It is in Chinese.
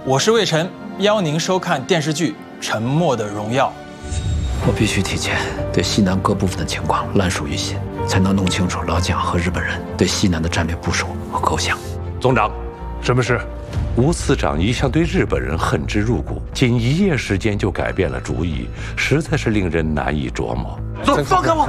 我是魏晨，邀您收看电视剧《沉默的荣耀》。 我必须提前对西南各部分的情况烂熟于心，才能弄清楚老蒋和日本人对西南的战略部署和构想。 总长， 什么事？ 吴司长一向对日本人恨之入骨，仅1夜时间就改变了主意，实在是令人难以琢磨。 放开我！